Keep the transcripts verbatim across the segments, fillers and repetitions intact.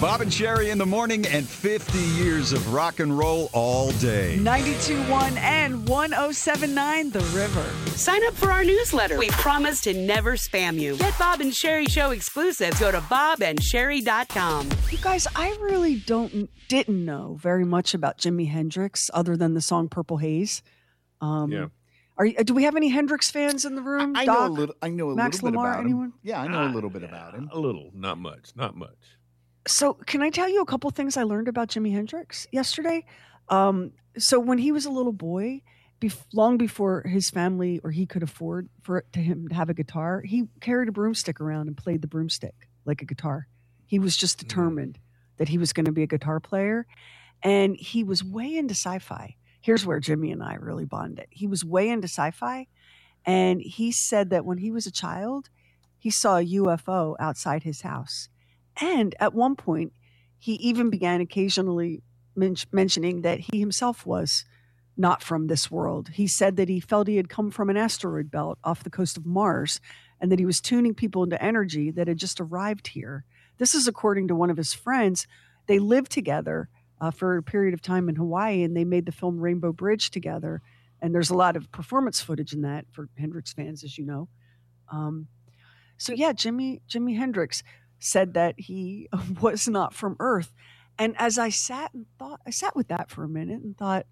Bob and Sherry in the morning and fifty years of rock and roll all day. ninety-two point one and one oh seven point nine The River. Sign up for our newsletter. We promise to never spam you. Get Bob and Sherry Show exclusives. Go to bob and sherry dot com. You guys, I really don't didn't know very much about Jimi Hendrix other than the song Purple Haze. Um, Yeah. Are you, do we have any Hendrix fans in the room? I Doc? know a little. I know a Max little bit Lamar, about him. anyone? Yeah, I know a little bit about him. A little, not much, not much. So, can I tell you a couple things I learned about Jimi Hendrix yesterday? Um, so, when he was a little boy, bef- long before his family or he could afford for it to him to have a guitar, he carried a broomstick around and played the broomstick like a guitar. He was just determined mm. that he was going to be a guitar player, and he was way into sci-fi. Here's where Jimmy and I really bonded. He was way into sci-fi, and he said that when he was a child, he saw a U F O outside his house. And at one point, he even began occasionally men- mentioning that he himself was not from this world. He said that he felt he had come from an asteroid belt off the coast of Mars and that he was tuning people into energy that had just arrived here. This is according to one of his friends. They lived together uh, for a period of time in Hawaii, and they made the film Rainbow Bridge together. And there's a lot of performance footage in that for Hendrix fans, as you know. Um, so, yeah, Jimi, Jimi Hendrix said that he was not from Earth. And as I sat and thought, I sat with that for a minute and thought,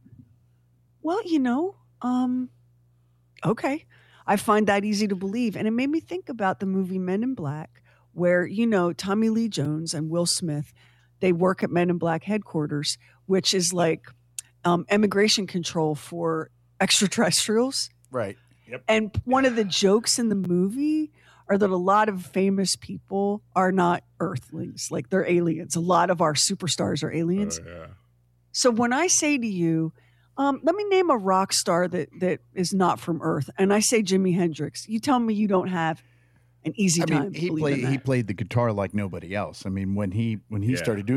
well, you know, um, okay, I find that easy to believe. And it made me think about the movie Men in Black, where, you know, Tommy Lee Jones and Will Smith, they work at Men in Black headquarters, which is like um, immigration control for extraterrestrials. Right. Yep. And one of the jokes in the movie are that a lot of famous people are not Earthlings, like they're aliens. A lot of our superstars are aliens. Oh, yeah. So when I say to you, um, let me name a rock star that that is not from Earth, and I say Jimi Hendrix, you tell me you don't have an easy I time. mean, he believing played that. he played the guitar like nobody else. I mean, when he when he Yeah. started doing